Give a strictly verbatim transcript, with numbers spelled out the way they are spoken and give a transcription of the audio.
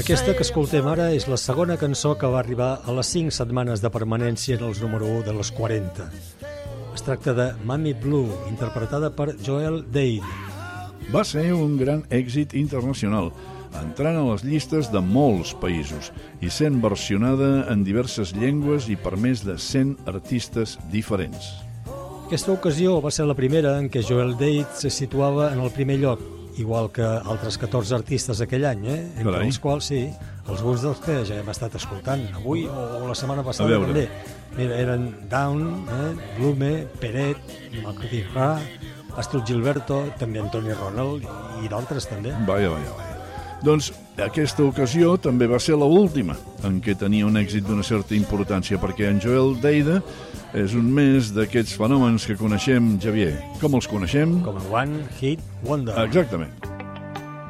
Aquesta que escoltem ara és la segona cançó que va arribar a les cinc setmanes de permanència en els número u de les quaranta. Es tracta de Mammy Blue, interpretada per Joel Dade. Va ser un gran èxit internacional, entrant a les llistes de molts països i sent versionada en diverses llengües i per més de cent artistes diferents. Aquesta ocasió va ser la primera en què Joel Dade se situava en el primer lloc, igual que altres catorze artistes aquell any, eh? entre Carai. els quals, sí, alguns dels que ja hem estat escoltant avui o la setmana passada també. Mira, eren Down, eh? Blume, Peret, Marty Ra, Astrid Gilberto, també Anthony Ronald i d'altres també. Vaja, vaja, vaja. Doncs aquesta ocasió també va ser l'última en què tenia un èxit d'una certa importància, perquè en Joel Dade és un més d'aquests fenòmens que coneixem, Xavier. Com els coneixem? Com a One Hit Wonder. Exactament.